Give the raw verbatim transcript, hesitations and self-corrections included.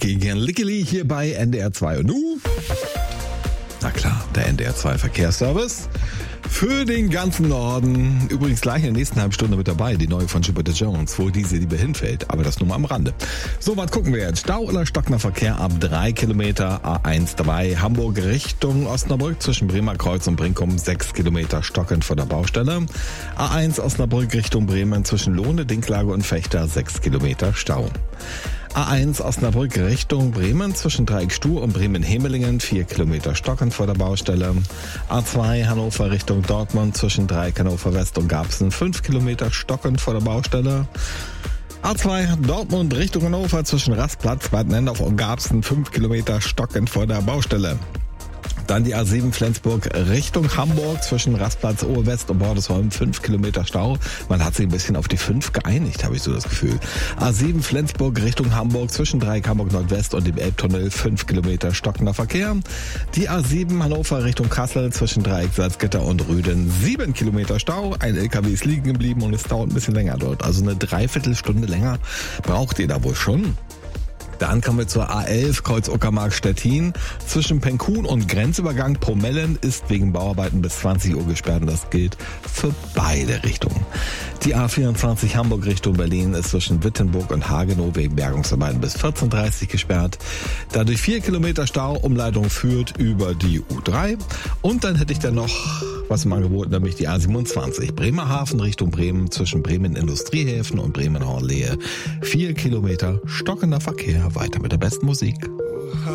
gegen Lickeli hier bei N D R zwei. Und nu? Na klar, der N D R zwei Verkehrsservice für den ganzen Norden. Übrigens gleich in der nächsten halben Stunde mit dabei, die neue von Jupiter Jones, wo diese Liebe hinfällt. Aber das nur mal am Rande. So, was gucken wir jetzt? Stau oder stockender Verkehr ab drei Kilometer, A eins dabei. Hamburg Richtung Osnabrück zwischen Bremer Kreuz und Brinkum sechs Kilometer stockend vor der Baustelle. A eins Osnabrück Richtung Bremen zwischen Lohne, Dinklage und Fechter sechs Kilometer Stau. A eins Osnabrück Richtung Bremen zwischen Dreieck Stuhr und Bremen-Hemelingen vier Kilometer stockend vor der Baustelle. A zwei Hannover Richtung Dortmund zwischen Dreieck Hannover West und Garbsen fünf Kilometer stockend vor der Baustelle. A zwei Dortmund Richtung Hannover zwischen Rastplatz, Bad Nendorf und Garbsen fünf Kilometer stockend vor der Baustelle. Dann die A sieben Flensburg Richtung Hamburg zwischen Rastplatz Oberwest und Bordesholm fünf Kilometer Stau. Man hat sich ein bisschen auf die fünf geeinigt, habe ich so das Gefühl. A sieben Flensburg Richtung Hamburg zwischen Dreieck Hamburg Nordwest und dem Elbtunnel fünf Kilometer stockender Verkehr. Die A sieben Hannover Richtung Kassel zwischen Dreieck Salzgitter und Rüden sieben Kilometer Stau. Ein L K W ist liegen geblieben und es dauert ein bisschen länger dort. Also eine Dreiviertelstunde länger braucht ihr da wohl schon. Dann kommen wir zur A elf Kreuz-Uckermark-Stettin. Zwischen Penkun und Grenzübergang Pomellen ist wegen Bauarbeiten bis zwanzig Uhr gesperrt und das gilt für beide Richtungen. Die A vierundzwanzig Hamburg Richtung Berlin ist zwischen Wittenburg und Hagenow wegen Bergungsarbeiten bis vierzehn Uhr dreißig gesperrt. Dadurch vier Kilometer Stau, Umleitung führt über die U drei. Und dann hätte ich dann noch was im Angebot, nämlich die A siebenundzwanzig Bremerhaven Richtung Bremen zwischen Bremen Industriehäfen und Bremen Hornlehe. Vier Kilometer stockender Verkehr. Weiter mit der besten Musik.